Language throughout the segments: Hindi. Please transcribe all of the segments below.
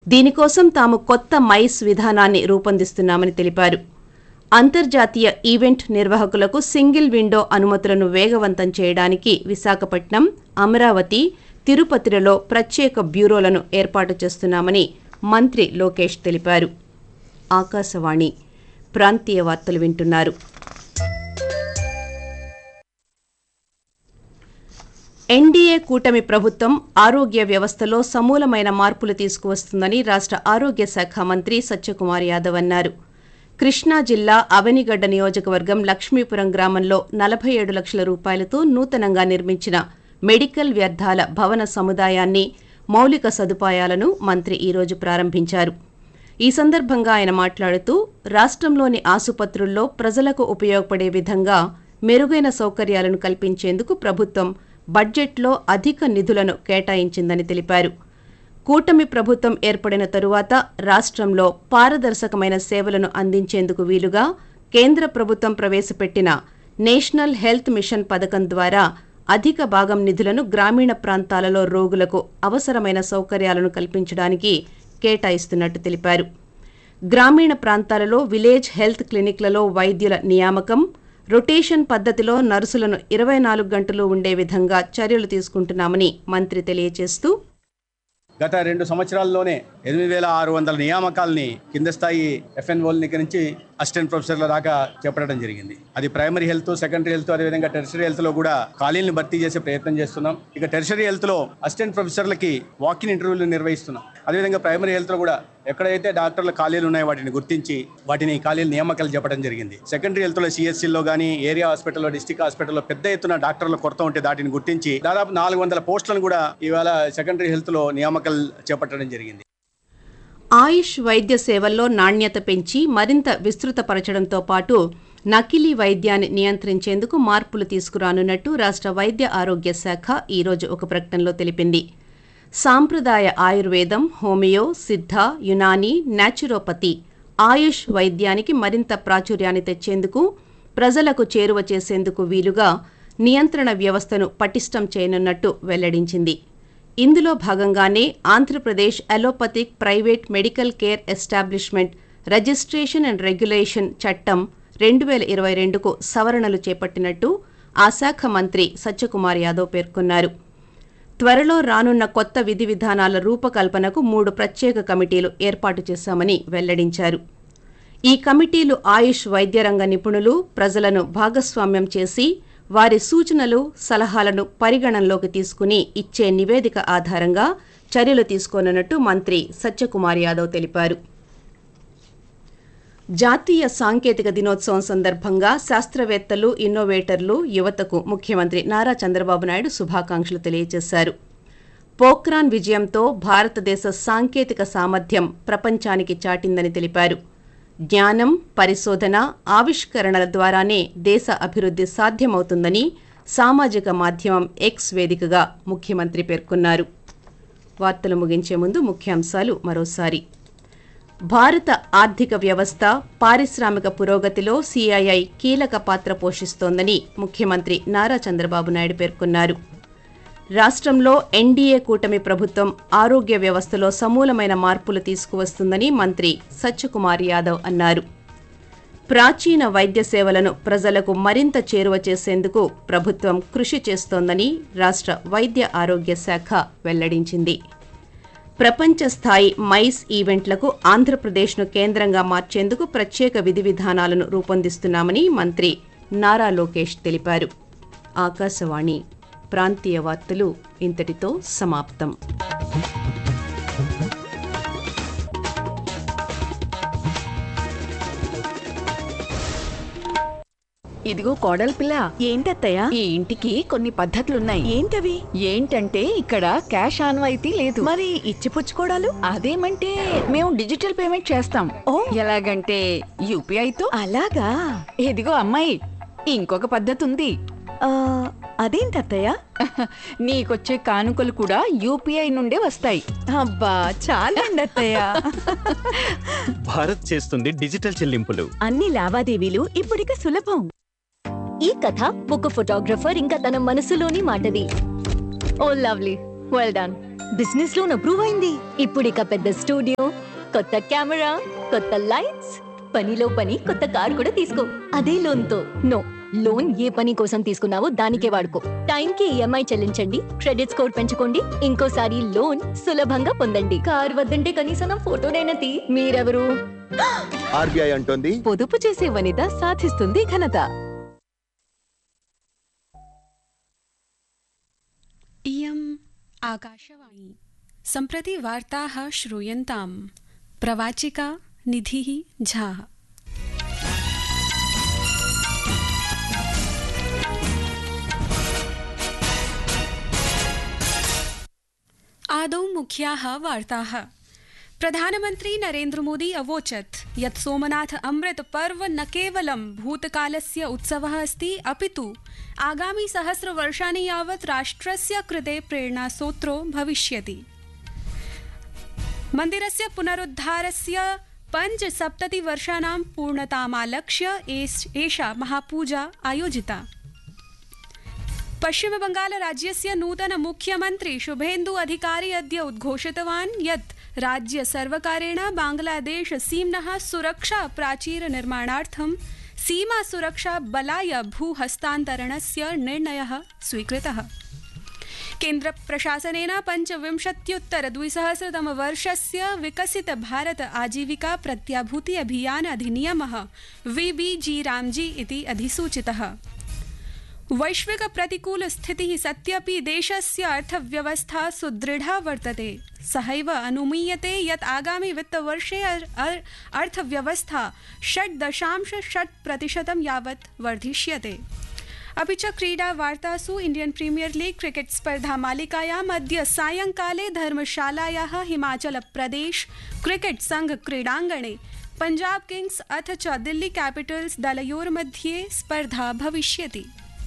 దీనికోసం తాము కొత్త మైస్ విధానాన్ని రూపొందిస్తున్నామని తెలిపారు. అంతర్జాతీయ ఈవెంట్ నిర్వాహకులకు సింగిల్ విండో అనుమతులను వేగవంతం చేయడానికి విశాఖపట్నం, అమరావతి, తిరుపతిలలో ప్రత్యేక బ్యూరోలను ఏర్పాటు చేస్తున్నామని మంత్రి లోకేష్ తెలిపారు. ఆకాశవాణి ప్రాంతీయ వార్తలు వింటున్నారు. ఎన్డీఏ కూటమి ప్రభుత్వం ఆరోగ్య వ్యవస్థలో సమూలమైన మార్పులు తీసుకువస్తుందని రాష్ట్ర ఆరోగ్య శాఖ మంత్రి సత్యకుమార్ యాదవ్ అన్నారు. కృష్ణా జిల్లా అవనిగడ్డ నియోజకవర్గం లక్ష్మీపురం గ్రామంలో 47 లక్షల రూపాయలతో నూతనంగా నిర్మించిన మెడికల్ వ్యర్థాల భవన సముదాయాన్ని, మౌలిక సదుపాయాలను మంత్రి ఈరోజు ప్రారంభించారు. ఈ సందర్భంగా ఆయన మాట్లాడుతూ రాష్ట్రంలోని ఆసుపత్రుల్లో ప్రజలకు ఉపయోగపడే విధంగా మెరుగైన సౌకర్యాలను కల్పించేందుకు ప్రభుత్వం బడ్జెట్లో అధిక నిధులను కేటాయించిందని తెలిపారు. కూటమి ప్రభుత్వం ఏర్పడిన తరువాత రాష్ట్రంలో పారదర్శకమైన సేవలను అందించేందుకు వీలుగా కేంద్ర ప్రభుత్వం ప్రవేశపెట్టిన నేషనల్ హెల్త్ మిషన్ పథకం ద్వారా అధిక భాగం నిధులను గ్రామీణ ప్రాంతాలలో రోగులకు అవసరమైన సౌకర్యాలను కల్పించడానికి కేటాయిస్తున్నట్టు తెలిపారు. గ్రామీణ ప్రాంతాలలో విలేజ్ హెల్త్ క్లినిక్లలో వైద్యుల నియామకం, రొటేషన్ పద్ధతిలో నర్సులను 24 గంటలు ఉండే విధంగా చర్యలు తీసుకుంటున్నామని మంత్రి తెలియజేస్తూ, గత 2 సంవత్సరాల్లోనే 8600 నియామకాలని కింద స్థాయి ఎఫ్ఎన్ఓల దగ్గర నుంచి అసిస్టెంట్ ప్రొఫెసర్ల దాకా చేపట్టడం జరిగింది. అది ప్రైమరీ హెల్త్, సెకండరీ హెల్త్, అదేవిధంగా టెర్షరీ హెల్త్ లో కూడా ఖాళీలను భర్తీ చేసే ప్రయత్నం చేస్తున్నాం. ఇక టెర్షరీ హెల్త్ లో అసిస్టెంట్ ప్రొఫెసర్లకి వాకిన్ ఇంటర్వ్యూలు నిర్వహిస్తున్నాం. అదేవిధంగా ప్రైమరీ హెల్త్ లో కూడా ఎక్కడైతే డాక్టర్ల ఖాళీలు ఉన్నాయో వాటిని గుర్తించి వాటిని ఖాళీలు నియామకాలు చెప్పడం జరిగింది. సెకండరీ హెల్త్ లో సిఎస్సీలో కానీ, ఏరియా హాస్పిటల్లో, డిస్టిక్ హాస్పిటల్లో పెద్ద ఎత్తున డాక్టర్ల కొరత ఉంటే వాటిని గుర్తించి దాదాపు 400 పోస్టులను కూడా ఇవాళ సెకండరీ హెల్త్ లో నియామకాలు చేపట్టడం జరిగింది. ఆయుష్ వైద్య సేవల్లో నాణ్యత పెంచి మరింత విస్తృతపరచడంతో పాటు నకిలీ వైద్యాన్ని నియంత్రించేందుకు మార్పులు తీసుకురానున్నట్టు రాష్ట్ర వైద్య ఆరోగ్య శాఖ ఈరోజు ఒక ప్రకటనలో తెలిపింది. సాంప్రదాయ ఆయుర్వేదం, హోమియో, సిద్ధ, యునానీ, న్యాచురోపతి, ఆయుష్ వైద్యానికి మరింత ప్రాచుర్యాన్ని తెచ్చేందుకు, ప్రజలకు చేరువ చేసేందుకు వీలుగా నియంత్రణ వ్యవస్థను పటిష్టం చేయనున్నట్టు వెల్లడించింది. ఇందులో భాగంగానే Andhra Pradesh allopathic private medical care establishment registration and regulation చట్టం 2022కు సవరణలు చేపట్టినట్టు ఆ శాఖ మంత్రి సత్యకుమార్ యాదవ్ పేర్కొన్నారు. త్వరలో రానున్న కొత్త విధి విధానాల రూపకల్పనకు 3 ప్రత్యేక కమిటీలు ఏర్పాటు చేశామని వెల్లడించారు. ఈ కమిటీలు ఆయుష్ వైద్య రంగ నిపుణులు, ప్రజలను భాగస్వామ్యం చేసి వారి సూచనలు, సలహాలను పరిగణనలోకి తీసుకుని ఇచ్చే నివేదిక ఆధారంగా చర్యలు తీసుకోనున్నట్టు మంత్రి సత్యకుమార్ యాదవ్ తెలిపారు. జాతీయ సాంకేతిక దినోత్సవం సందర్భంగా శాస్త్రవేత్తలు, ఇన్నోవేటర్లు, యువతకు ముఖ్యమంత్రి నారా చంద్రబాబు నాయుడు శుభాకాంక్షలు తెలియజేశారు. పోఖ్రాన్ విజయంతో భారతదేశ సాంకేతిక సామర్థ్యం ప్రపంచానికి చాటిందని తెలిపారు. జ్ఞానం, పరిశోధన, ఆవిష్కరణల ద్వారానే దేశ అభివృద్ధి సాధ్యమవుతుందని సామాజిక మాధ్యమం ఎక్స్ వేదికగా ముఖ్యమంత్రి పేర్కొన్నారు. వార్తలు ముగించే ముందు ముఖ్యాంశాలు మరోసారి. భారత ఆర్థిక వ్యవస్థ, పారిశ్రామిక పురోగతిలో సిఐఐ కీలక పాత్ర పోషిస్తోందని ముఖ్యమంత్రి నారా చంద్రబాబు నాయుడు పేర్కొన్నారు. రాష్ట్రంలో ఎన్డీఏ కూటమి ప్రభుత్వం ఆరోగ్య వ్యవస్థలో సమూలమైన మార్పులు తీసుకువస్తుందని మంత్రి సత్యకుమార్ యాదవ్ అన్నారు. ప్రాచీన వైద్య సేవలను ప్రజలకు మరింత చేరువ చేసేందుకు ప్రభుత్వం కృషి చేస్తోందని రాష్ట్ర వైద్య ఆరోగ్య శాఖ వెల్లడించింది. ప్రపంచ స్థాయి మైస్ ఈవెంట్లకు ఆంధ్రప్రదేశ్ను కేంద్రంగా మార్చేందుకు ప్రత్యేక విధి విధానాలను రూపొందిస్తున్నామని మంత్రి నారా లోకేష్ తెలిపారు. ఆకాశవాణి ప్రాంతీయ వార్తలు ఇంతటితో సమాప్తం. ఇదిగో కోడలి పిల్ల. ఏంటత్తయ్యా? ఈ ఇంటికి కొన్ని పద్ధతులున్నాయి. ఏంటవి? ఏంటంటే ఇక్కడ క్యాష్ ఆన్వాయితీ లేదు. మరి ఇచ్చిపుచ్చుకోవడాలు? అదేమంటే మేము డిజిటల్ పేమెంట్ చేస్తాం. ఓ, ఎలాగంటే యూపీఐతో. అలాగా? ఇదిగో అమ్మాయి, ఇంకొక పద్ధతి ఉంది. అదేంటత్తయ్యా? నీకొచ్చే కానుకలు కూడా యూపీఐ నుండే వస్తాయి. అబ్బా చాలండి అత్తయ్యా. భారత్ చేస్తుంది డిజిటల్ చెల్లింపులు. అన్ని లావాదేవీలు ఇప్పుడిక సులభం. ఈ కథ ఒక ఫోటోగ్రఫర్ ఇంకా తన మనసులోని మాటది. Oh lovely, well done. Business loan approve అయింది. ఇప్పుడు ఇక పెద్ద స్టూడియో, కొత్త కెమెరా, కొత్త లైట్స్, పనిలో పని కొత్త కార్ కూడా తీసుకో అదే లోన్ తో. నో, లోన్ ఏ పని కోసం తీసుకున్నావో దానికే వాడుకో. టైం కి ఈఎంఐ చెల్లించండి, క్రెడిట్ స్కోర్ పెంచుకోండి, ఇంకోసారి లోన్ సులభంగా పొందండి. కార్ వద్దంటే కనీసం నా ఫోటోనైనా తీ. మీరెవరు? ఆర్బీఐ అంటోంది, పొదుపు చేసే వనిత సాధిస్తుంది ఘనత. इयम् आकाशवाणी सम्प्रति वार्ताः श्रूयन्ताम्। प्रवाचिका निधिः झा। आदौ मुख्याः वार्ताः। प्रधानमन्त्री नरेन्द्र मोदी अवोचत् यत् सोमनाथ अमृत पर्व न केवलं भूतकालस्य उत्सवः अस्ति, अपितु आगामि सहस्रवर्षाणि यावत् राष्ट्रस्य कृते प्रेरणास्रोतो भविष्यति। मन्दिरस्य पुनरुद्धारस्य 75 वर्षाणां पूर्णतामालक्ष्य एषा महापूजा आयोजिता। पश्चिमबंगाल राज्यस्य नूतन मुख्यमन्त्री शुभेन्दु अधिकारी अद्य उद्घोषितवान् यत् राज्य सर्वकारेण बांग्लादेश सीम्नः सुरक्षा प्राचीर निर्माणार्थं सीमा सुरक्षा बलाय भूहस्तान्तरणस्य निर्णयः स्वीकृतः। केन्द्र प्रशासनेन 25-2000 वर्षस्य विकसित भारत आजीविका प्रत्याभूति अभियान अधिनियमः VBG रामजी इति अधिसूचितः। वैश्विक प्रतिकूल स्थितिः सत्यपि देशस्य अर्थव्यवस्था सुदृढा वर्तते। सहैव अनुमीयते यत् आगामि वित्तवर्षे अर्थव्यवस्था 6.6% यावत् वर्धिष्यते। अपि च क्रीडा वार्तासु इण्डियन् प्रीमियर लीग क्रिकेट स्पर्धा मालिकायाम् अद्य सायंकाले धर्मशालायाः हिमाचल प्रदेश क्रिकेट संघ क्रीडाङ्गणे पंजाब किंग्स अथ च दिल्ली कैपिटल्स दलयोर्मध्ये स्पर्धा भविष्यति।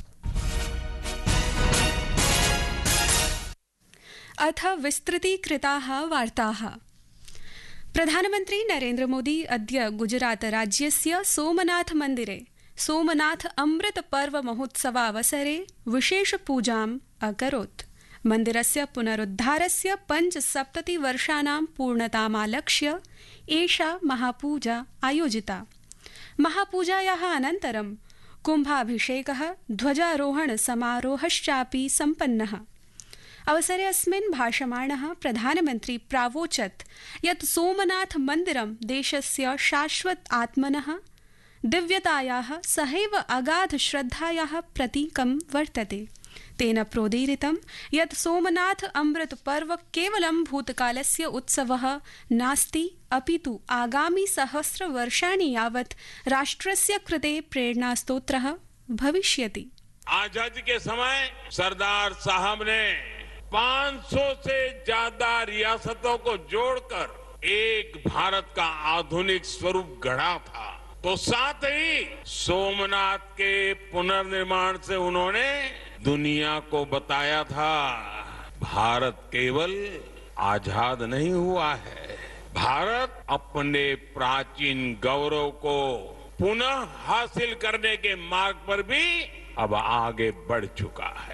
अथ विस्तृतीकृताः वार्ताः। प्रधानमन्त्री नरेन्द्र मोदी अद्य गुजरात राज्यस्य सोमनाथ मन्दिरे सोमनाथ अमृत पर्व महोत्सवावसरे विशेष पूजाम् अकरोत्। मन्दिरस्य पुनरुद्धारस्य 75 वर्षाणां पूर्णतामालक्ष्य एषा महापूजा आयोजिता। महापूजायाः अनन्तरं कुम्भाभिषेकः, ध्वजारोहण समारोहश्चापि सम्पन्नः। अवसरे अस्मिन् भाषमाणः प्रधानमन्त्री प्रावोचत् यत् सोमनाथ मन्दिरं देशस्य शाश्वत आत्मनः दिव्यतायाः सहैव अगाध श्रद्धायाः प्रतीकं वर्तते। तेन प्रोदीरितं यत् सोमनाथ अमृत पर्व केवलं भूतकालस्य उत्सवः नास्ति, अपितु आगामि सहस्रवर्षाणि यावत् राष्ट्रस्य कृते प्रेरणास्रोतः भविष्यति। आजादी के समय सरदार साहब ने 500 से ज्यादा रियासतों को जोड़कर एक भारत का आधुनिक स्वरूप गढ़ा था। तो साथ ही सोमनाथ के पुनर्निर्माण से उन्होंने दुनिया को बताया था, भारत केवल आजाद नहीं हुआ है, भारत अपने प्राचीन गौरव को पुनः हासिल करने के मार्ग पर भी अब आगे बढ़ चुका है।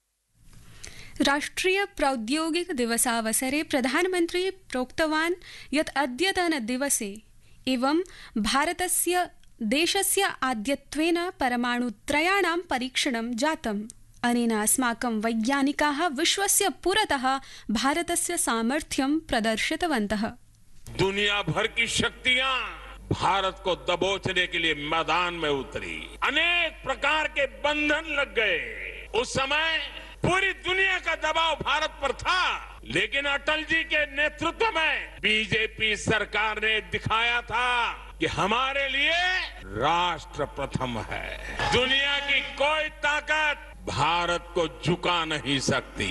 राष्ट्रीय प्रौद्योगिक दिवसावसरे प्रधानमन्त्री प्रोक्तवान् यत् अद्यतन दिवसे एवं भारतस्य देशस्य आद्यत्वेन परमाणुत्रयाणां परीक्षणं जातम्। अनेन अस्माकं वैज्ञानिकाः विश्वस्य पुरतः भारतस्य सामर्थ्यं प्रदर्शितवन्तः। दुनिया भर की शक्तियां भारत को दबोचने के लिए मैदान में उतरी, अनेक प्रकार के बंधन लग गए। उस समय पूरी दुनिया का दबाव भारत पर था, लेकिन अटल जी के नेतृत्व में बीजेपी सरकार ने दिखाया था कि हमारे लिए राष्ट्र प्रथम है। दुनिया की कोई ताकत भारत को झुका नहीं सकती।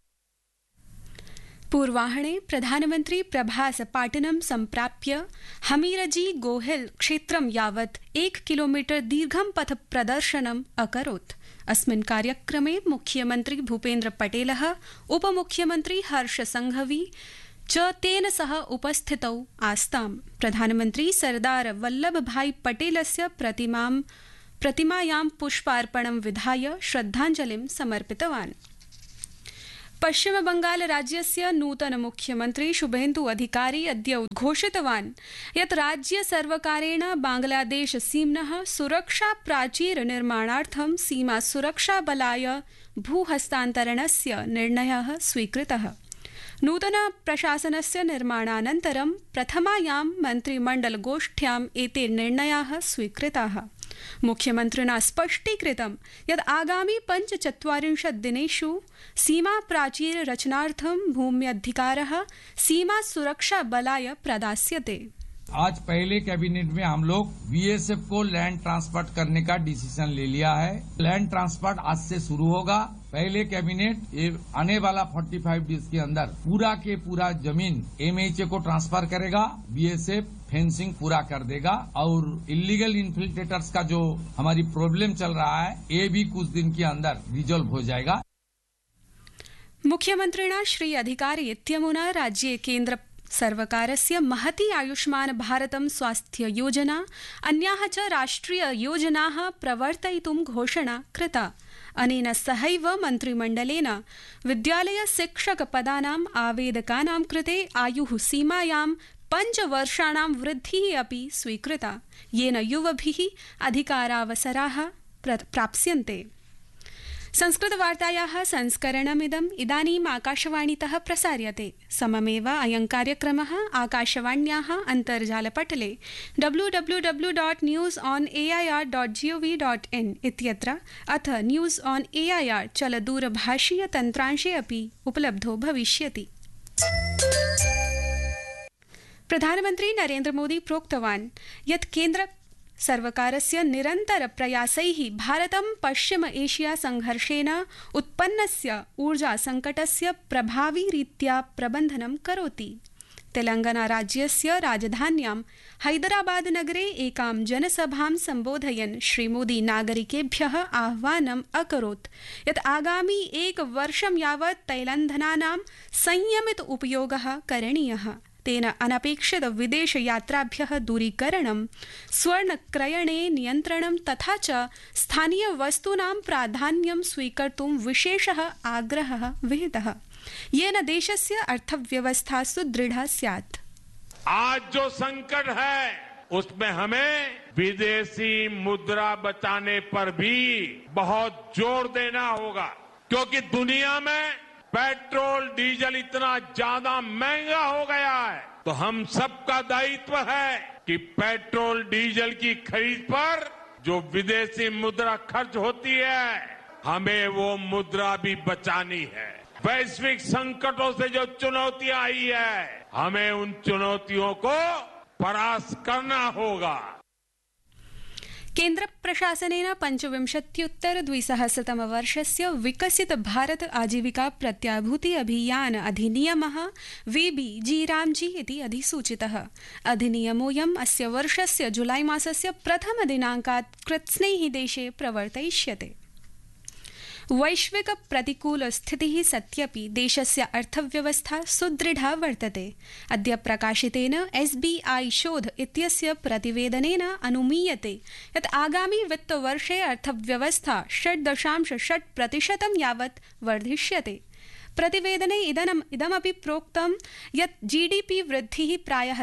पूर्वाह्णे प्रधानमन्त्री प्रभास पाटनं सम्प्राप्य हमीरजी गोहिल क्षेत्रं यावत् 1 किलोमीटर दीर्घं पथ प्रदर्शनम् अकरोत्। अस्मिन् कार्यक्रमे मुख्यमन्त्री भूपेन्द्र पटेलः, उपमुख्यमन्त्री हर्ष संघवी च तेन सह उपस्थितौ आस्ताम्। प्रधानमन्त्री सरदार वल्लभ भाई पटेलस्य प्रतिमायां पुष्पार्पणं विधाय श्रद्धाञ्जलिं समर्पितवान्। पश्चिमबङ्गालराज्यस्य नूतन मुख्यमन्त्री शुभेन्दु अधिकारी अद्य उद्घोषितवान् यत् राज्यसर्वकारेण बांग्लादेश सीम्नः सुरक्षाप्राचीर निर्माणार्थं सीमा सुरक्षाबलाय भूहस्तान्तरणस्य निर्णयः स्वीकृतः। नूतन प्रशासनस्य निर्माणानन्तरं प्रथमायां मन्त्रिमण्डलगोष्ठ्याम् एते निर्णयाः स्वीकृताः। मुख्यमन्त्रिणा स्पष्टीकृतं यत् आगामि 45 दिनेषु सीमाप्राचीर रचनार्थं भूम्यधिकारः सीमा सुरक्षा बलाय प्रदास्यते। आज पहले कैबिनेट में हम लोग बीएसएफ को लैंड ट्रांसफर करने का डिसीजन ले लिया है। लैंड ट्रांसफर आज से शुरू होगा। पहले कैबिनेट ये आने वाला 45 डेज के अंदर पूरा के पूरा जमीन एमएचए को ट्रांसफर करेगा। बीएसएफ फेंसिंग पूरा कर देगा और इलीगल इन्फिल्ट्रेटर्स का जो हमारी प्रॉब्लम चल रहा है ये भी कुछ दिन के अंदर रिजॉल्व हो जाएगा। मुख्यमन्त्रिणा श्री अधिकारी इत्यमुना राज्ये केन्द्र सर्वकारस्य महती आयुष्मान भारतं स्वास्थ्य योजना अन्याः च राष्ट्रिय योजनाः प्रवर्तयितुं घोषणा कृता। अनेन सहैव मन्त्रिमण्डलेन विद्यालय शिक्षक पदानाम् आवेदकानां कृते आयुः सीमायां 5 वर्षाणां वृद्धिः अपि स्वीकृता, येन युवभिः अधिकारावसराः प्राप्स्यन्ते। संस्कृतवार्तायाः संस्करणमिदम् इदानीम् आकाशवाणीतः प्रसार्यते। सममेव अयं कार्यक्रमः आकाशवाण्याः अन्तर्जालपटले www.newsonair.gov.in इत्यत्र अथ न्यूज़ ऑन एआईआर चलदूरभाषीयतन्त्रांशे अपि उपलब्धो भविष्यति। प्रधानमन्त्री नरेन्द्र मोदी प्रोक्तवान् यत् केन्द्र सर्वकारस्य निरन्तर प्रयासैः भारतं पश्चिम एशिया संघर्षेण उत्पन्नस्य ऊर्जा संकटस्य प्रभावी रीत्या प्रबन्धनं करोति। तेलंगाना राज्यस्य राजधान्यां हैदराबाद नगरे एकां जनसभां सम्बोधयन् श्रीमोदी नागरिकेभ्यः आह्वानम् अकरोत् यत् आगामि 1 वर्षं यावत् तैलन्धनानां संयमित उपयोगः करणीयः। तेन अनपेक्षित विदेश यात्राभ्यः दूरीकरणं, स्वर्णक्रयणे नियन्त्रणं तथा च स्थानीय वस्तूनां प्राधान्यं स्वीकर्तुं विशेषः आग्रहः विहितः, येन देशस्य अर्थव्यवस्था सुदृढ़ा स्यात्। आज जो संकट है उसमें हमें विदेशी मुद्रा बचाने पर भी बहुत जोर देना होगा, क्योंकि दुनिया में पेट्रोल डीजल इतना ज्यादा महंगा हो गया है, तो हम सबका दायित्व है कि पेट्रोल डीजल की खरीद पर जो विदेशी मुद्रा खर्च होती है हमें वो मुद्रा भी बचानी है। वैश्विक संकटों से जो चुनौतियां आई है हमें उन चुनौतियों को परास्त करना होगा। केन्द्र प्रशासनेन 25-द्विसहस्रतमवर्षस्य विकसित भारत आजीविका प्रत्याभूति अभियान अधिनियमः VBG रामजी इति अधिसूचितः। अधिनियमोऽयम् अस्य वर्षस्य जुलाई मासस्य प्रथमदिनाङ्कात् कृत्स्नैः देशे प्रवर्तयिष्यते। वैश्विक प्रतिकूल स्थितिः सत्यपि देशस्य अर्थव्यवस्था सुदृढा वर्तते। अद्य प्रकाशितेन SBI शोध इत्यस्य प्रतिवेदनेन अनुमीयते यत् आगामि वित्तवर्षे अर्थव्यवस्था 6.6% यावत् वर्धिष्यते। प्रतिवेदने इदमपि प्रोक्तं यत् GDP वृद्धिः प्रायः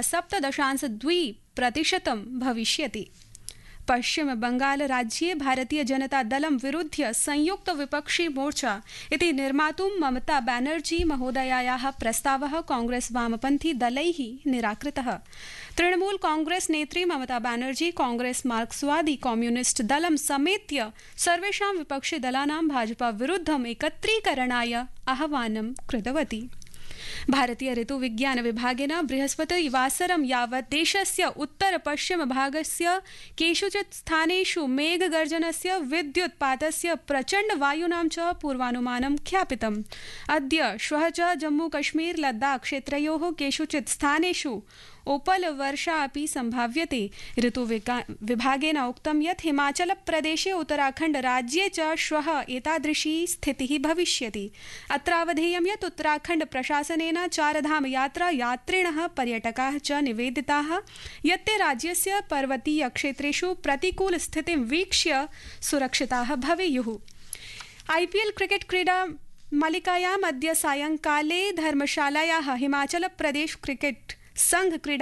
7.2% भविष्यति। पश्चिम बंगाल राज्ये भारतीय जनता दलं विरुध्य संयुक्त विपक्षी मोर्चा इति निर्मातुं ममता बैनर्जी महोदयायाः प्रस्तावः कांग्रेस वामपन्थी दलैः निराकृतः। तृणमूल कांग्रेस नेत्री ममता बैनर्जी कांग्रेस मार्क्सवादी कम्युनिस्ट दलं समेत्य सर्वेषां विपक्षी दलानां भाजपा विरुद्धम् एकत्रीकरणाय आह्वानं कृतवती। भारतीय ऋतुविज्ञान विभागेन बृहस्पतिवासरं यावत् देशस्य उत्तर पश्चिम भागस्य केषुचित् स्थानेषु मेघगर्जनस्य विद्युत्पातस्य प्रचण्ड वायूनां च पूर्वानुमानं ख्यापितम्। अद्य श्वः च जम्मू कश्मीर लद्दाख क्षेत्रयोः केषुचित् स्थानेषु ओपल वर्षा अपि संभाव्यते। ऋतुविभागेन उक्तं यत् हिमाचल प्रदेशे उत्तराखण्ड राज्ये च श्वः एतादृशी स्थितिः भविष्यति। अत्रावधेयं यत् उत्तराखण्ड प्रशासनेन चारधाम यात्रा यात्रिणः पर्यटकाः च निवेदिताः यत् ते राज्यस्य पर्वतीय क्षेत्रेषु प्रतिकूल स्थितिं वीक्ष्य सुरक्षिताः भवेयुः। IPL क्रिकेट क्रीडा मालिकायाम् अद्य सायंकाले धर्मशालायाः हिमाचल प्रदेश क्रिकेट संघ क्रीडा